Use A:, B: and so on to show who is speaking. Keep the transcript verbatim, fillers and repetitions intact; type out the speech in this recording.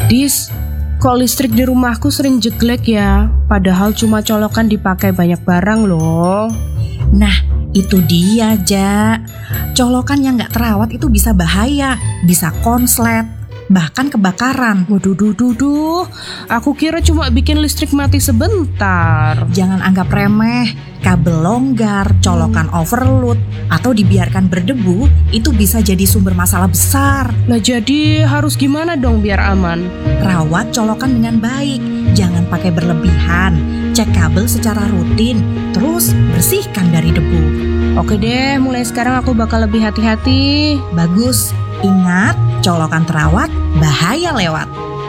A: Dis, kok listrik di rumahku sering jeglek ya? Padahal cuma colokan dipakai banyak barang loh.
B: Nah, itu dia, Ja. Colokan yang gak terawat itu bisa bahaya, bisa konslet, bahkan kebakaran.
A: Waduh, duh, duh, duh. Aku kira cuma bikin listrik mati sebentar.
B: Jangan anggap remeh, kabel longgar, colokan overload, atau dibiarkan berdebu, itu bisa jadi sumber masalah besar.
A: Nah jadi harus gimana dong biar aman?
B: Rawat colokan dengan baik, jangan pakai berlebihan, cek kabel secara rutin, terus bersihkan dari debu.
A: Oke deh, mulai sekarang aku bakal lebih hati-hati.
B: Bagus, ingat, colokan terawat, bahaya lewat.